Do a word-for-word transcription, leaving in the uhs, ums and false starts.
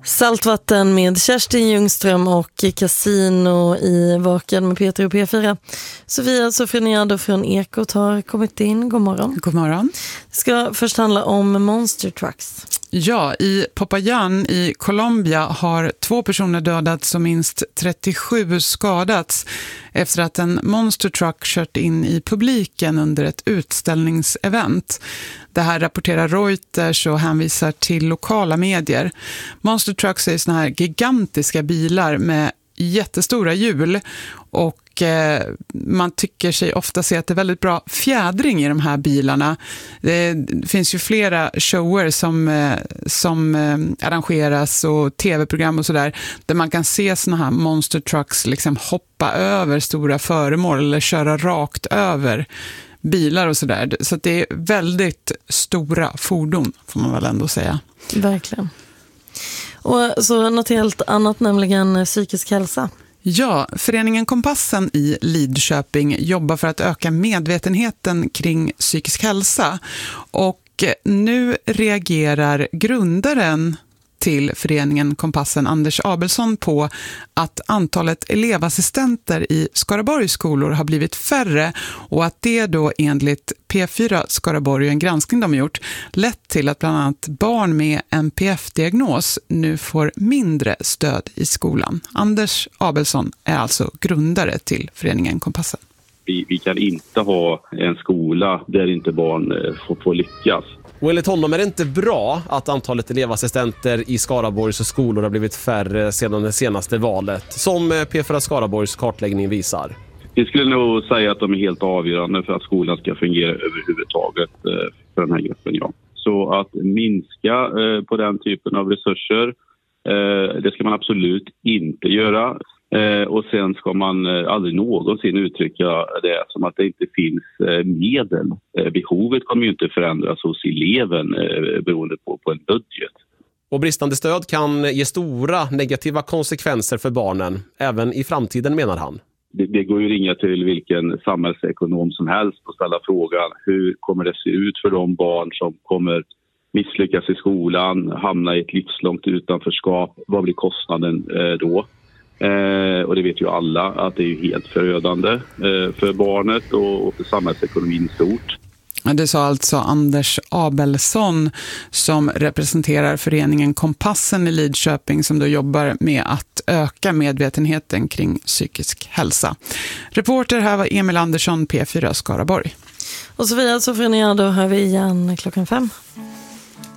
Saltvatten med Kerstin Ljungström och Casino i Vaken med Peter och P fyra. Sofia Sofreniado från Ekot har kommit in. God morgon. God morgon. Det ska först handla om Monster Trucks. Ja, i Popayán i Colombia har två personer dödats och minst trettiosju skadats efter att en Monster Truck kört in i publiken under ett utställningsevent. Det här rapporterar Reuters och hänvisar till lokala medier. Monster Trucks är såna här gigantiska bilar med jättestora hjul och eh, man tycker sig ofta se att det är väldigt bra fjädring i de här bilarna. Det, det finns ju flera shower som, eh, som eh, arrangeras och tv-program och sådär där man kan se såna här Monster Trucks liksom hoppa över stora föremål eller köra rakt över bilar och sådär. Så att det är väldigt stora fordon får man väl ändå säga. Verkligen. Och så något helt annat, nämligen psykisk hälsa. Ja, föreningen Kompassen i Lidköping jobbar för att öka medvetenheten kring psykisk hälsa. Och nu reagerar grundaren till föreningen Kompassen, Anders Abelsson, på att antalet elevassistenter i Skaraborgs skolor har blivit färre och att det då enligt P fyra Skaraborg, en granskning de har gjort, lett till att bland annat barn med N P F-diagnos nu får mindre stöd i skolan. Anders Abelsson är alltså grundare till föreningen Kompassen. Vi, vi kan inte ha en skola där inte barn får, får lyckas. Och enligt honom är det inte bra att antalet elevassistenter i Skaraborgs skolor har blivit färre sedan det senaste valet, som P fyra Skaraborgs kartläggning visar. Vi skulle nog säga att de är helt avgörande för att skolan ska fungera överhuvudtaget för den här gruppen. Ja. Så att minska på den typen av resurser, det ska man absolut inte göra. Och sen ska man aldrig någonsin uttrycka det som att det inte finns medel. Behovet kommer ju inte förändras hos eleven beroende på, på en budget. Och bristande stöd kan ge stora negativa konsekvenser för barnen, även i framtiden, menar han. Det, det går ju ringa till vilken samhällsekonom som helst och ställa frågan: hur kommer det se ut för de barn som kommer misslyckas i skolan, hamna i ett livslångt utanförskap? Vad blir kostnaden då? Eh, och det vet ju alla att det är helt förödande eh, för barnet och, och för samhällsekonomin stort. Det sa alltså Anders Abelsson som representerar föreningen Kompassen i Lidköping som då jobbar med att öka medvetenheten kring psykisk hälsa. Reporter här var Emil Andersson, P fyra Skaraborg. Och så vidare så får ni då hör vi igen klockan fem.